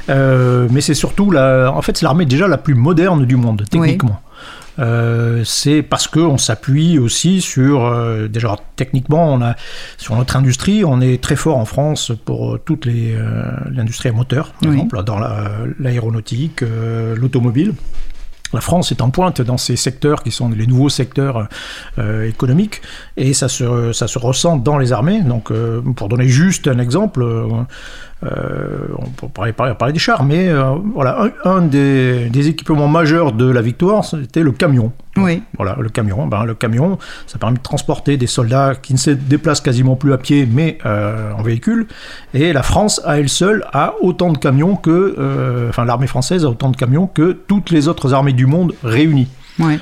Mais c'est surtout, en fait, c'est l'armée déjà la plus moderne du monde, techniquement. Oui. C'est parce qu'on s'appuie aussi sur... déjà, techniquement, sur notre industrie, on est très fort en France pour toute l'industrie à moteur, par exemple, dans l'aéronautique, l'automobile. La France est en pointe dans ces secteurs qui sont les nouveaux secteurs économiques, et ça se ressent dans les armées. Donc, pour donner juste un exemple, on peut parler des chars, mais voilà, un des équipements majeurs de la victoire, c'était le camion. Oui. Voilà, le camion. Le camion, ça permet de transporter des soldats qui ne se déplacent quasiment plus à pied, mais en véhicule. Et la France, à elle seule, a autant de camions que... l'armée française a autant de camions que toutes les autres armées du monde réunies. Ouais.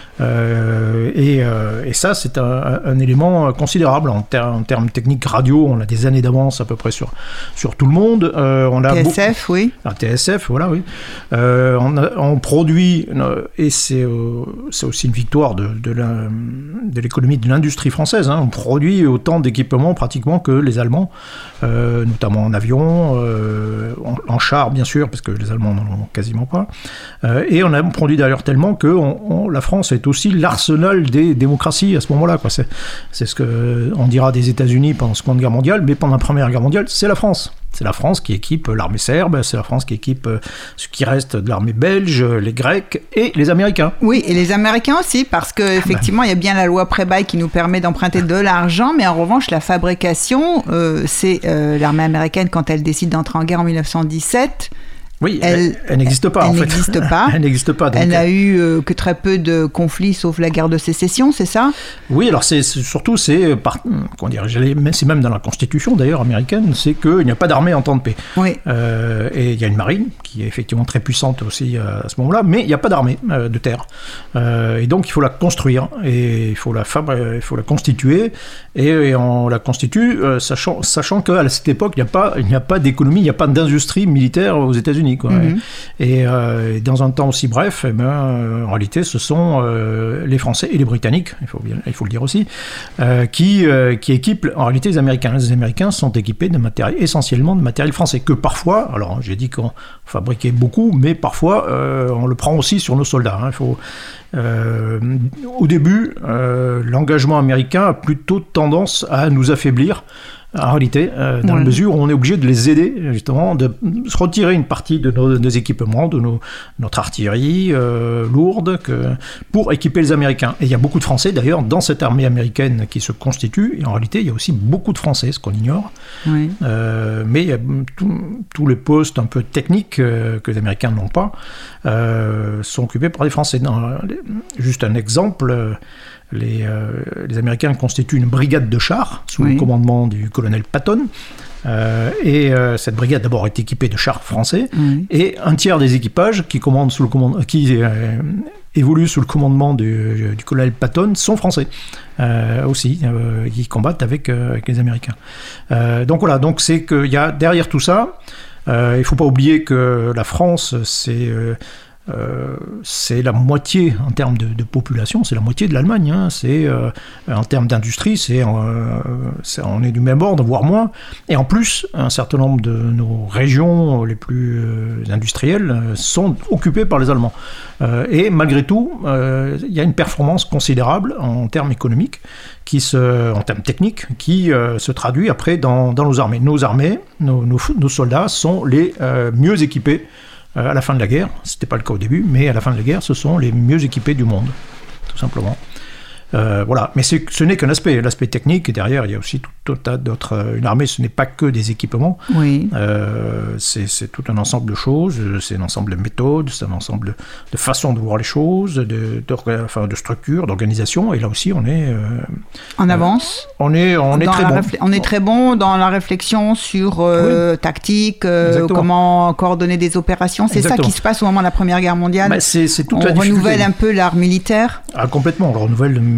Et ça, c'est un élément considérable en termes techniques radio. On a des années d'avance à peu près sur tout le monde. On a TSF, oui. TSF, voilà, oui. On produit, et c'est aussi une victoire de l'économie de l'industrie française. On produit autant d'équipements pratiquement que les Allemands, notamment en avion, en char bien sûr, parce que les Allemands n'en ont quasiment pas. Et on produit d'ailleurs tellement que la France est aussi l'arsenal des démocraties à ce moment-là, quoi. C'est ce qu'on dira des États-Unis pendant la Seconde Guerre mondiale, mais pendant la Première Guerre mondiale, c'est la France. C'est la France qui équipe l'armée serbe, c'est la France qui équipe ce qui reste de l'armée belge, les Grecs et les Américains. Oui, et les Américains aussi, parce qu'effectivement, il y a bien la loi Prébaille qui nous permet d'emprunter de l'argent, mais en revanche, la fabrication, c'est l'armée américaine, quand elle décide d'entrer en guerre en 1917... Oui, elle n'existe pas, en fait. Elle n'existe pas. Elle n'a eu que très peu de conflits, sauf la guerre de sécession, c'est ça ? Oui, alors c'est même dans la Constitution, d'ailleurs, américaine, c'est qu'il n'y a pas d'armée en temps de paix. Oui. Et il y a une marine, qui est effectivement très puissante aussi à ce moment-là, mais il n'y a pas d'armée de terre. Et donc, il faut la construire, et il faut la constituer, et on la constitue, sachant qu'à cette époque, il n'y a pas d'économie, il n'y a pas d'industrie militaire aux États-Unis. Quoi. Mm-hmm. Et dans un temps aussi bref, en réalité, ce sont les Français et les Britanniques, il faut le dire aussi, qui équipent en réalité les Américains. Les Américains sont équipés essentiellement de matériel français, que parfois, alors j'ai dit qu'on fabriquait beaucoup, mais parfois on le prend aussi sur nos soldats. Au début, l'engagement américain a plutôt tendance à nous affaiblir. En réalité, dans la mesure où on est obligé de les aider, justement, de se retirer une partie de nos équipements, de notre artillerie lourde, pour équiper les Américains. Et il y a beaucoup de Français, d'ailleurs, dans cette armée américaine qui se constitue. Et en réalité, il y a aussi beaucoup de Français, ce qu'on ignore. Oui. Mais il y a tous les postes un peu techniques que les Américains n'ont pas, sont occupés par les Français. Juste un exemple... Les Américains constituent une brigade de chars sous le commandement du colonel Patton. Et cette brigade d'abord est équipée de chars français, et un tiers des équipages qui évoluent sous le commandement du colonel Patton sont français aussi, qui combattent avec les Américains. Donc voilà, c'est qu'il y a derrière tout ça, il ne faut pas oublier que la France, c'est la moitié en termes de population, c'est la moitié de l'Allemagne. En termes d'industrie, on est du même ordre, voire moins. Et en plus, un certain nombre de nos régions les plus industrielles sont occupées par les Allemands. Et malgré tout, il y a une performance considérable en termes économiques, en termes techniques, qui se traduit après dans nos armées. Nos armées, nos soldats sont les mieux équipés à la fin de la guerre. C'était pas le cas au début, mais à la fin de la guerre, ce sont les mieux équipés du monde, tout simplement. Voilà. Mais ce n'est qu'un aspect. L'aspect technique, et derrière, il y a aussi tout un tas d'autres... Une armée, ce n'est pas que des équipements. Oui. C'est tout un ensemble de choses, c'est un ensemble de méthodes, c'est un ensemble de façons de voir les choses, de structures, d'organisation. Et là aussi, on est... en avance. On est très bon. On est très bon dans la réflexion sur tactique, comment coordonner des opérations. C'est ça qui se passe au moment de la Première Guerre mondiale. C'est toute on la difficulté. Renouvelle un peu l'art militaire. Ah, complètement. On renouvelle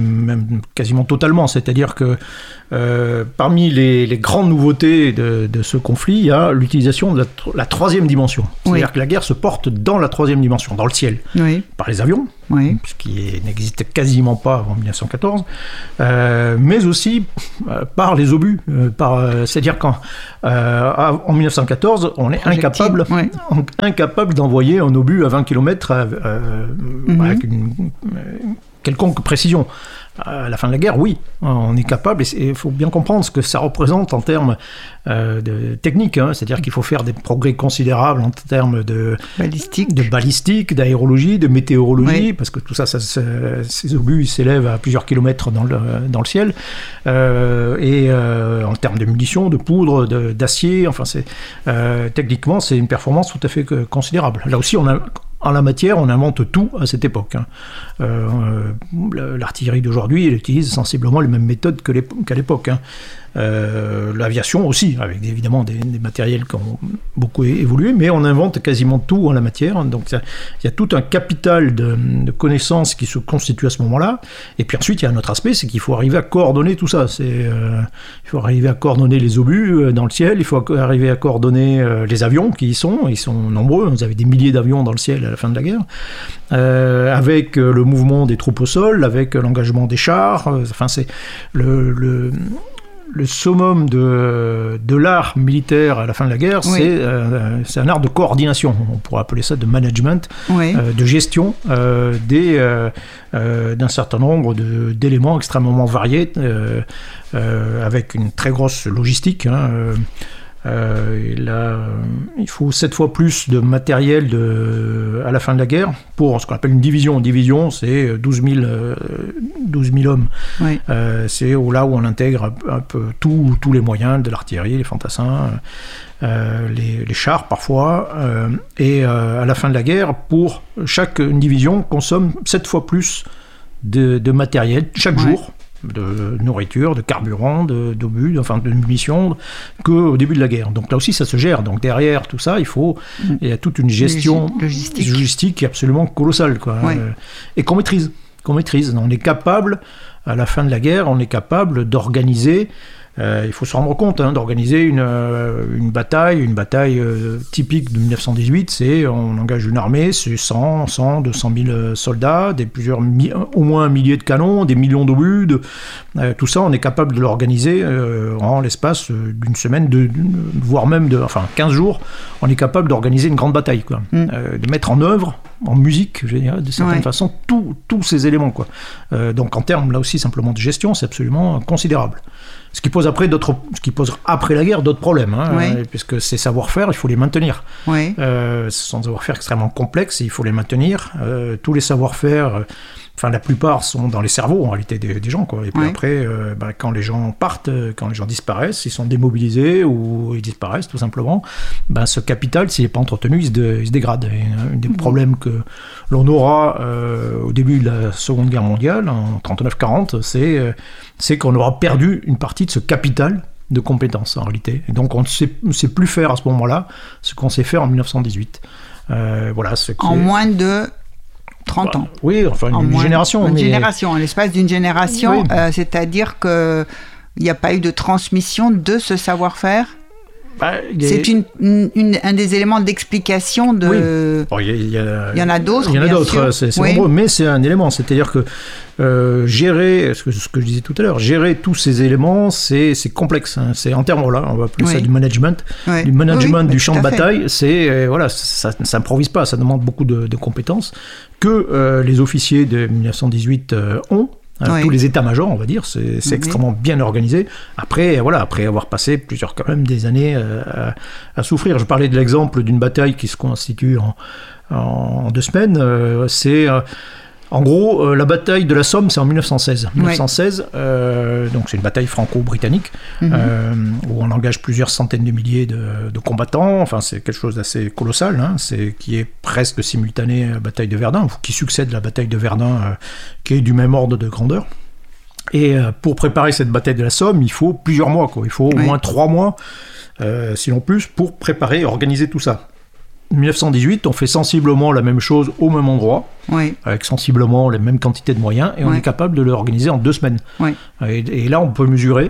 même quasiment totalement. C'est-à-dire que parmi les grandes nouveautés de ce conflit, il y a l'utilisation de la troisième dimension. C'est-à-dire que la guerre se porte dans la troisième dimension, dans le ciel, par les avions, ce qui n'existe quasiment pas avant 1914, mais aussi par les obus. C'est-à-dire qu'en 1914, on est incapable d'envoyer un obus à 20 km avec une quelconque précision. À la fin de la guerre, oui, on est capable, et il faut bien comprendre ce que ça représente en termes de technique, c'est-à-dire qu'il faut faire des progrès considérables en termes de balistique, d'aérologie, de météorologie, parce que tout ça ces obus s'élèvent à plusieurs kilomètres dans le ciel, et en termes de munitions, de poudre, d'acier, enfin, techniquement, c'est une performance tout à fait considérable. Là aussi, en la matière, on invente tout à cette époque. L'artillerie d'aujourd'hui, elle utilise sensiblement les mêmes méthodes qu'à l'époque. L'aviation aussi, avec évidemment des matériels qui ont beaucoup évolué, mais on invente quasiment tout en la matière. Donc il y a tout un capital de connaissances qui se constitue à ce moment-là. Et puis ensuite, il y a un autre aspect, c'est qu'il faut arriver à coordonner tout ça. Il faut arriver à coordonner les obus dans le ciel, il faut arriver à coordonner les avions qui ils sont nombreux. Vous avez des milliers d'avions dans le ciel à la fin de la guerre, avec le mouvement des troupes au sol, avec l'engagement des chars. Enfin, c'est le summum de l'art militaire à la fin de la guerre, c'est un art de coordination, on pourrait appeler ça de management, de gestion d'un certain nombre d'éléments extrêmement variés, avec une très grosse logistique. Et là, il faut 7 fois plus de matériel à la fin de la guerre pour ce qu'on appelle une division. Une division, c'est 12 000 hommes. C'est là où on intègre un peu tous les moyens de l'artillerie, les fantassins, les chars parfois. Et à la fin de la guerre, pour chaque division, consomme 7 fois plus de matériel chaque jour. De nourriture, de carburant, d'obus, enfin de munitions, qu'au début de la guerre. Donc là aussi, ça se gère. Donc derrière tout ça, il y a toute une gestion logistique qui est absolument colossale, quoi. Et qu'on maîtrise. On est capable, à la fin de la guerre, d'organiser. Il faut se rendre compte d'organiser une bataille typique de 1918, c'est on engage une armée, c'est 200 000 soldats, au moins un millier de canons, des millions d'obus, tout ça on est capable de l'organiser en l'espace d'une semaine, voire même 15 jours, on est capable d'organiser une grande bataille, quoi. De mettre en œuvre, en musique, je dirais, de certaine façon, tous ces éléments, quoi. Donc en termes là aussi simplement de gestion, c'est absolument considérable. Ce qui pose après la guerre d'autres problèmes, puisque ces savoir-faire, il faut les maintenir. Ce sont des savoir-faire extrêmement complexes et il faut les maintenir. Tous les savoir-faire, la plupart sont dans les cerveaux en réalité des gens, quoi. Et puis après, quand les gens partent, quand les gens disparaissent, ils sont démobilisés ou ils disparaissent tout simplement, ce capital, s'il n'est pas entretenu, il se dégrade. Et un des problèmes que l'on aura au début de la Seconde Guerre mondiale, en 39-40, c'est qu'on aura perdu une partie de ce capital de compétences en réalité. Et donc on ne sait plus faire à ce moment-là ce qu'on sait faire en 1918. En moins de 30 ans. Oui, une génération. En l'espace d'une génération, c'est-à-dire qu'il n'y a pas eu de transmission de ce savoir-faire. C'est un des éléments d'explication de... Oui. Il y en a d'autres. Il y en a d'autres, c'est nombreux, mais c'est un élément. C'est-à-dire que gérer, ce que je disais tout à l'heure, gérer tous ces éléments, c'est complexe. C'est en termes, on va appeler ça du management. Du management du champ de bataille, ça n'improvise pas, ça demande beaucoup de compétences que les officiers de 1918 ont. Tous les états-majors, on va dire, c'est extrêmement bien organisé. Après avoir passé quand même des années à souffrir. Je parlais de l'exemple d'une bataille qui se constitue en 2 semaines. En gros, la bataille de la Somme, c'est en 1916. 1916, donc c'est une bataille franco-britannique, où on engage plusieurs centaines de milliers de combattants. Enfin, c'est quelque chose d'assez colossal, qui est presque simultané à la bataille de Verdun, qui succède à la bataille de Verdun, qui est du même ordre de grandeur. Et pour préparer cette bataille de la Somme, il faut plusieurs mois, quoi. Il faut au moins 3 mois, sinon plus, pour préparer et organiser tout ça. En 1918, on fait sensiblement la même chose au même endroit. avec sensiblement les mêmes quantités de moyens, et on est capable de l'organiser en 2 semaines. Et là, on peut mesurer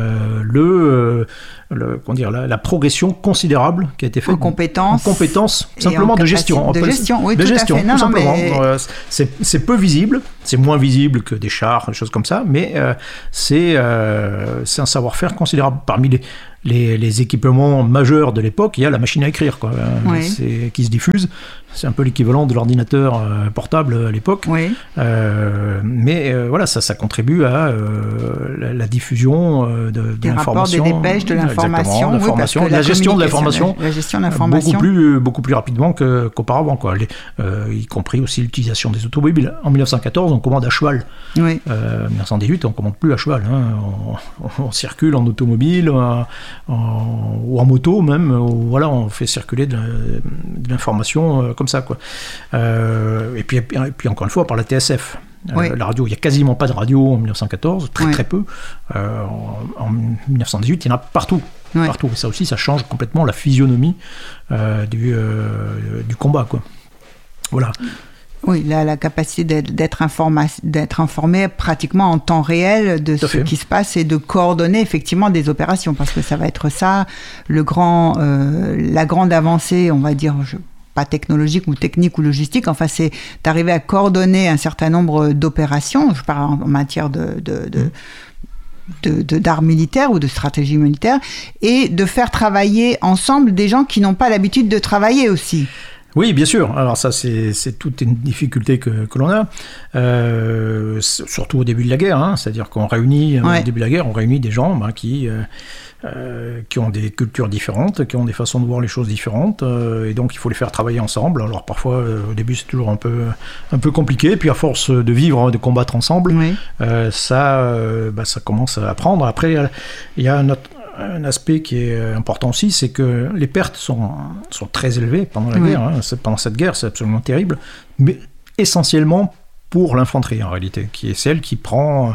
la progression considérable qui a été faite en compétences simplement de gestion. De gestion, oui, tout à fait. Tout simplement. C'est peu visible, c'est moins visible que des chars, des choses comme ça, mais c'est un savoir-faire considérable. Parmi les équipements majeurs de l'époque, il y a la machine à écrire, qui se diffuse. C'est un peu l'équivalent de l'ordinateur portable à l'époque. Mais voilà, ça contribue à la diffusion de l'information. Des dépêches, de l'information. De la gestion de l'information. La gestion de l'information. Beaucoup plus rapidement qu'auparavant. Y compris aussi l'utilisation des automobiles. En 1914, on commande à cheval. En 1918, on ne commande plus à cheval. On circule en automobile, ou en moto même. On fait circuler de l'information comme ça, et puis encore une fois par la TSF, la radio. Il n'y a quasiment pas de radio en 1914, très peu. En 1918, il y en a partout. Et ça aussi, ça change complètement la physionomie du combat, Voilà. Oui, la capacité d'être informé pratiquement en temps réel de ce qui se passe et de coordonner effectivement des opérations, parce que ça va être ça, la grande avancée, on va dire, pas technologique ou technique ou logistique, enfin c'est d'arriver à coordonner un certain nombre d'opérations, je parle en matière d'art militaire ou de stratégie militaire, et de faire travailler ensemble des gens qui n'ont pas l'habitude de travailler aussi. Oui, bien sûr. Alors ça, c'est toute une difficulté que l'on a, surtout au début de la guerre. C'est-à-dire qu'on réunit, au début de la guerre, on réunit des gens qui ont des cultures différentes, qui ont des façons de voir les choses différentes, et donc il faut les faire travailler ensemble. Alors parfois, au début, c'est toujours un peu compliqué, puis à force de vivre, de combattre ensemble, ça commence à prendre. Après, il y a un aspect qui est important aussi, c'est que les pertes sont très élevées pendant la guerre. Pendant cette guerre, c'est absolument terrible, mais essentiellement pour l'infanterie en réalité, qui est celle qui prend,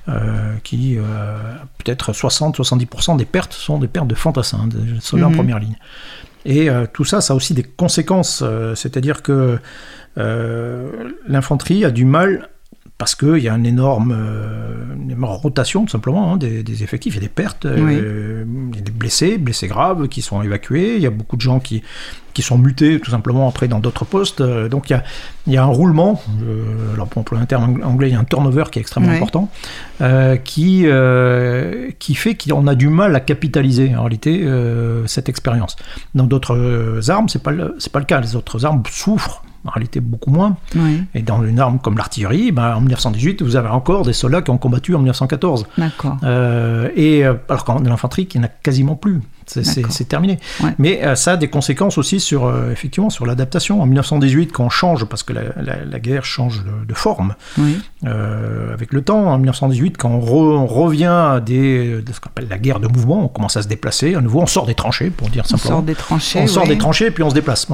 peut-être 60-70% des pertes sont des pertes de fantassins, des soldats en première ligne. Et tout ça, ça a aussi des conséquences, c'est-à-dire que l'infanterie a du mal, parce qu'il y a une énorme rotation tout simplement des effectifs, il y a des pertes, il y a des blessés graves qui sont évacués, il y a beaucoup de gens qui sont mutés tout simplement après dans d'autres postes, donc il y a un roulement, alors pour le terme anglais, il y a un turnover qui est extrêmement important, qui fait qu'on a du mal à capitaliser en réalité cette expérience. Dans d'autres armes, c'est pas le cas, les autres armes souffrent en réalité beaucoup moins. Et dans une arme comme l'artillerie, en 1918, vous avez encore des soldats qui ont combattu en 1914. D'accord. Alors qu'en l'infanterie, qui n'a quasiment plus. C'est terminé. Mais ça a des conséquences aussi sur l'adaptation. En 1918, quand on change, parce que la guerre change de forme avec le temps, en 1918, quand on revient à de ce qu'on appelle la guerre de mouvement, on commence à se déplacer à nouveau, on sort des tranchées, pour dire simplement. On sort des tranchées, puis on se déplace.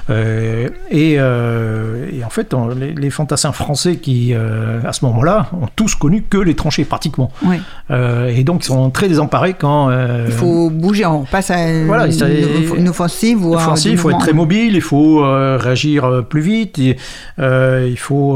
Et en fait, les fantassins français qui, à ce moment-là, ont tous connu que les tranchées, pratiquement. Et donc, ils sont très désemparés quand... il faut bouger, on passe à une offensive. Il faut être très mobile, il faut réagir plus vite, il faut...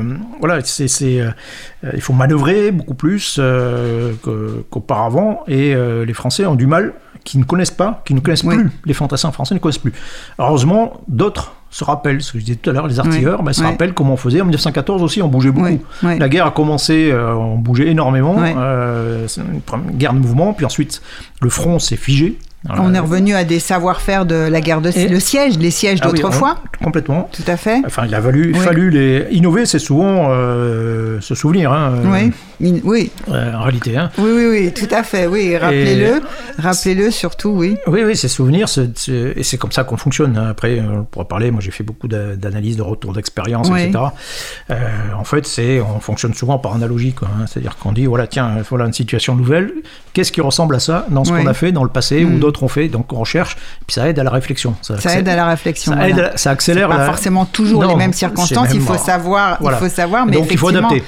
il faut manœuvrer beaucoup plus qu'auparavant, et les Français ont du mal, qui ne connaissent plus, les fantassins français ne connaissent plus. Heureusement, d'autres se rappellent, ce que je disais tout à l'heure, les artilleurs se rappellent comment on faisait. En 1914 aussi, on bougeait beaucoup. La guerre a commencé, on bougeait énormément, c'est une première guerre de mouvement, puis ensuite le front s'est figé. On est revenu à des savoir-faire de la guerre les sièges d'autrefois. Complètement. Tout à fait. Enfin, il a fallu les innover, c'est souvent se souvenir. Oui. En réalité. Oui, tout à fait. Oui, rappelez-le surtout, oui. Oui, c'est souvenir, et c'est comme ça qu'on fonctionne. Après, on pourra parler. Moi, j'ai fait beaucoup d'analyses, de retours d'expérience, etc. En fait, on fonctionne souvent par analogie, C'est-à-dire qu'on dit, voilà une situation nouvelle. Qu'est-ce qui ressemble à ça dans ce qu'on a fait dans le passé ou d'autres ont fait, donc on recherche, puis ça aide à la réflexion. Ça aide à la réflexion. Ça accélère. C'est pas forcément toujours les mêmes circonstances, il faut savoir, mais donc il faut adapter.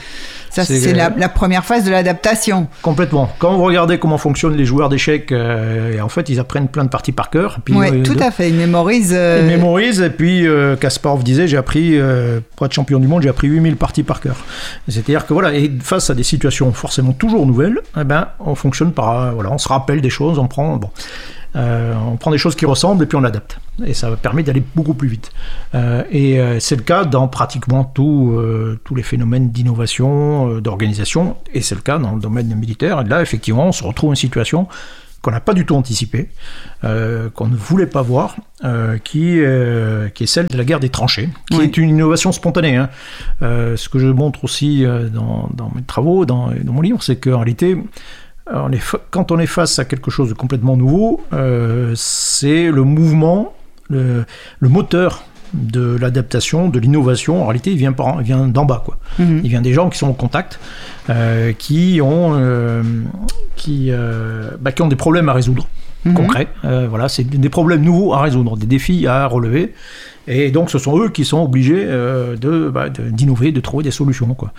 Ça, c'est la première phase de l'adaptation. Complètement. Quand vous regardez comment fonctionnent les joueurs d'échecs, en fait, ils apprennent plein de parties par cœur. Oui, tout à fait. Ils mémorisent. Ils mémorisent. Et puis, Kasparov disait, j'ai appris, pour être champion du monde, j'ai appris 8000 parties par cœur. C'est-à-dire que voilà, et face à des situations forcément toujours nouvelles, on fonctionne par, on se rappelle des choses, on prend des choses qui ressemblent et puis on l'adapte. Et ça permet d'aller beaucoup plus vite. C'est le cas dans pratiquement tous les phénomènes d'innovation, d'organisation, et c'est le cas dans le domaine militaire. Et là, effectivement, on se retrouve dans une situation qu'on n'a pas du tout anticipée, qu'on ne voulait pas voir, qui est celle de la guerre des tranchées, qui est une innovation spontanée. Ce que je montre aussi dans mes travaux, dans mon livre, c'est qu'en réalité, quand on est face à quelque chose de complètement nouveau, c'est le mouvement, le moteur de l'adaptation, de l'innovation. En réalité, il vient d'en bas, quoi. Il vient des gens qui sont en contact, qui ont des problèmes à résoudre, concrets. C'est des problèmes nouveaux à résoudre, des défis à relever. Et donc, ce sont eux qui sont obligés d'innover, de trouver des solutions, quoi.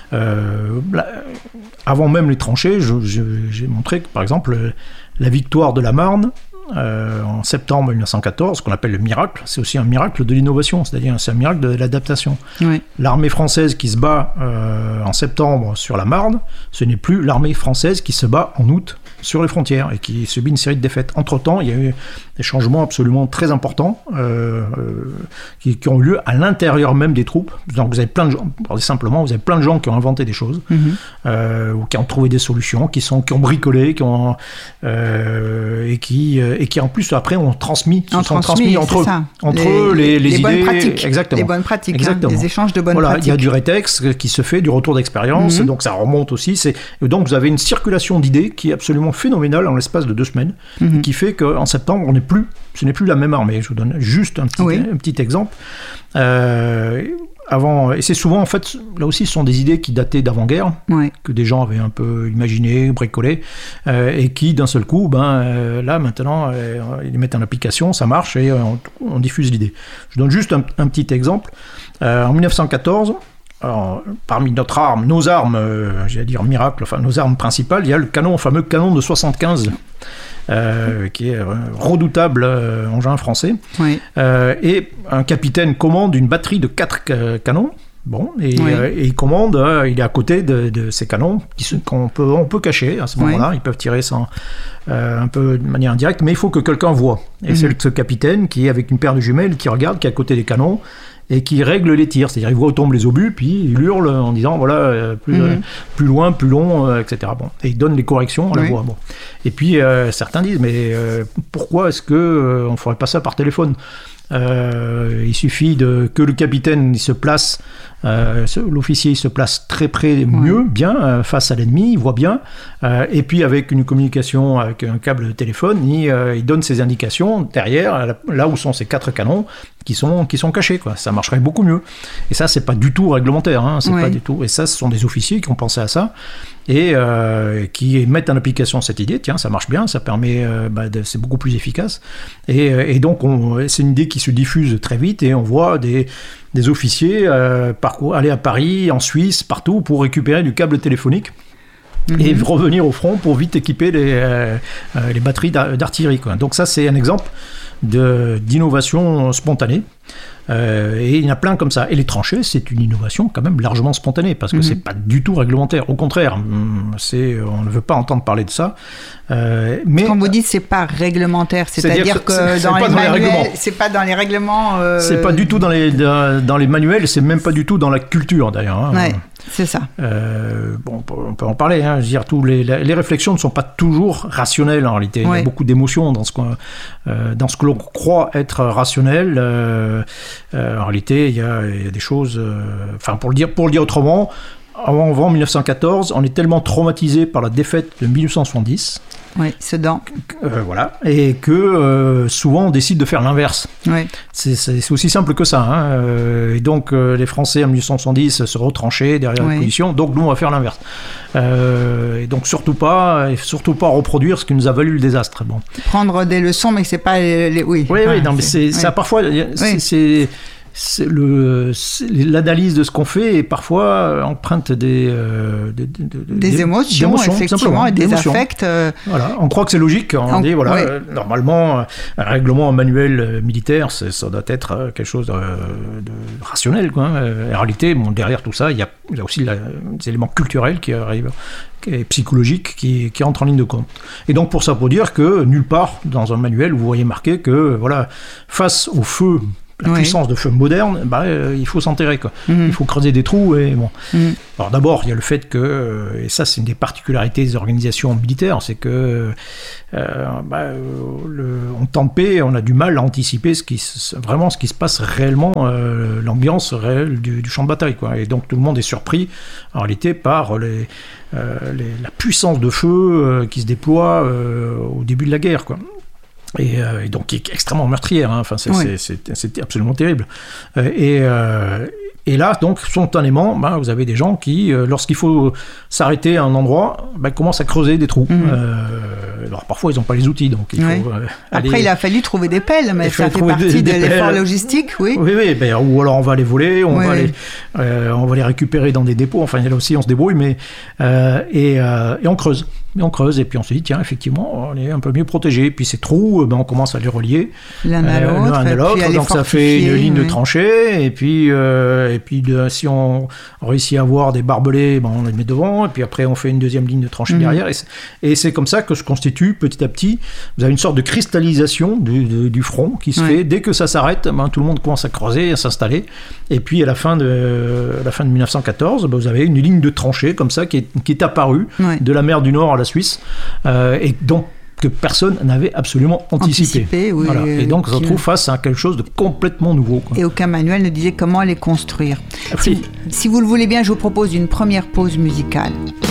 Avant même les tranchées, j'ai montré que, par exemple, la victoire de la Marne, en septembre 1914, ce qu'on appelle le miracle, c'est aussi un miracle de l'innovation, c'est-à-dire c'est un miracle de l'adaptation. Oui. L'armée française qui se bat en septembre sur la Marne, ce n'est plus l'armée française qui se bat en août sur les frontières et qui subit une série de défaites. Entre-temps, il y a eu des changements absolument très importants qui ont eu lieu à l'intérieur même des troupes. Donc vous avez plein de gens, simplement, vous avez plein de gens qui ont inventé des choses, ou qui ont trouvé des solutions, qui ont bricolé, et qui en plus après ont transmis entre eux les idées, bonnes pratiques, exactement. Les bonnes pratiques, les échanges de bonnes pratiques. Il y a du rétex qui se fait, du retour d'expérience, donc ça remonte aussi. Donc vous avez une circulation d'idées qui est absolument phénoménale en l'espace de 2 semaines, qui fait qu'en septembre, ce n'est plus la même armée. Je vous donne juste un petit exemple. Et c'est souvent, en fait, là aussi, ce sont des idées qui dataient d'avant-guerre, que des gens avaient un peu imaginé, bricolé, et qui, d'un seul coup, là, maintenant, ils les mettent en application, ça marche, et on diffuse l'idée. Je donne juste un petit exemple. En 1914, alors, parmi nos armes, j'allais dire miracle, enfin nos armes principales, il y a le fameux canon de 75, qui est un redoutable engin français. Et un capitaine commande une batterie de 4 canons. Et il commande, il est à côté de ces canons qu'on peut cacher à ce moment-là. Ils peuvent tirer un peu de manière indirecte, mais il faut que quelqu'un voie. Et c'est ce capitaine qui est avec une paire de jumelles qui regarde, qui est à côté des canons, et qui règle les tirs, c'est-à-dire il voit où tombent les obus, puis il hurle en disant voilà, plus loin, plus long, etc. Et il donne les corrections à la voix. Et puis certains disent mais pourquoi est-ce que on ferait pas ça par téléphone? Il suffit que le capitaine il se place, l'officier il se place très près, bien face à l'ennemi, il voit bien, et puis avec une communication avec un câble de téléphone, il donne ses indications derrière, là où sont ces 4 canons qui sont cachés, quoi. Ça marcherait beaucoup mieux. Et ça, c'est pas du tout réglementaire, pas du tout. Et ça, ce sont des officiers qui ont pensé à ça et qui mettent en application cette idée. Tiens, ça marche bien, ça permet, c'est beaucoup plus efficace. Et donc, c'est une idée qui se diffuse très vite et on voit des officiers aller à Paris, en Suisse, partout pour récupérer du câble téléphonique. Et revenir au front pour vite équiper les batteries d'artillerie, quoi. Donc ça, c'est un exemple d'innovation spontanée. Et il y en a plein comme ça. Et les tranchées, c'est une innovation quand même largement spontanée, parce que c'est pas du tout réglementaire. Au contraire, on ne veut pas entendre parler de ça. Mais quand vous dites c'est pas réglementaire, c'est-à-dire que dans les manuels, c'est pas dans les règlements. C'est pas du tout dans les manuels, c'est même pas du tout dans la culture d'ailleurs. C'est ça. On peut en parler. Je veux dire, les réflexions ne sont pas toujours rationnelles en réalité. Il y a beaucoup d'émotions dans ce que l'on croit être rationnel. En réalité, il y a des choses. Pour le dire autrement, avant 1914, on est tellement traumatisé par la défaite de 1870. Sedan. Voilà, et que souvent on décide de faire l'inverse. C'est aussi simple que ça. Et donc les Français en 1870 se retranchaient derrière la position, donc nous on va faire l'inverse. Et donc surtout pas reproduire ce qui nous a valu le désastre. Prendre des leçons, mais c'est pas mais ça parfois l'analyse de ce qu'on fait est parfois empreinte des émotions, effectivement, et des affects. Voilà, on croit que c'est logique. On dit, voilà, normalement, un règlement manuel militaire, ça doit être quelque chose de rationnel, quoi. En réalité, derrière tout ça, il y a aussi des éléments culturels qui arrivent, et psychologiques qui entrent en ligne de compte. Et donc, pour ça, pour dire que nulle part dans un manuel, vous voyez marqué que, voilà, face au feu, la puissance de feu moderne, il faut s'enterrer, quoi. Il faut creuser des trous et bon. Alors d'abord, il y a le fait que, et ça c'est une des particularités des organisations militaires, c'est que en temps de paix, on a du mal à anticiper vraiment ce qui se passe réellement, l'ambiance réelle du champ de bataille, quoi. Et donc tout le monde est surpris en réalité par la puissance de feu qui se déploie au début de la guerre, quoi. Et donc qui est extrêmement meurtrière, hein. Enfin, c'est absolument terrible. Et là, donc, spontanément, vous avez des gens qui, lorsqu'il faut s'arrêter à un endroit, commencent à creuser des trous. Alors, parfois, ils n'ont pas les outils, donc il faut Après, il a fallu trouver des pelles, mais ça fait partie de l'effort logistique, oui. Oui, ou alors on va les voler, on va les récupérer dans des dépôts. Enfin, là aussi, on se débrouille, mais et on creuse. On creuse, et puis on se dit, tiens, effectivement, on est un peu mieux protégé. Puis ces trous, on commence à les relier l'un à l'autre, donc ça fait une ligne de tranchée, et puis si on réussit à avoir des barbelés, on les met devant, et puis après on fait une deuxième ligne de tranchée derrière, et c'est comme ça que se constitue petit à petit, vous avez une sorte de cristallisation du front qui se fait. Dès que ça s'arrête, tout le monde commence à creuser, à s'installer, et puis à la fin de 1914, vous avez une ligne de tranchée comme ça qui est apparue de la mer du Nord à la Suisse, et donc que personne n'avait absolument anticipé. Voilà. Et donc on se retrouve face à quelque chose de complètement nouveau, quoi. Et aucun manuel ne disait comment les construire. Si vous le voulez bien, je vous propose une première pause musicale.